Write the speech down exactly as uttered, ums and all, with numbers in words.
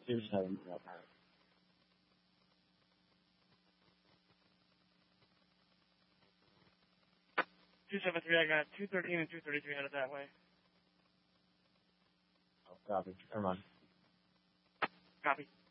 two seven, no, alright. two seven three, I got two thirteen and two thirty-three headed that way. Oh, copy. Never mind. Copy.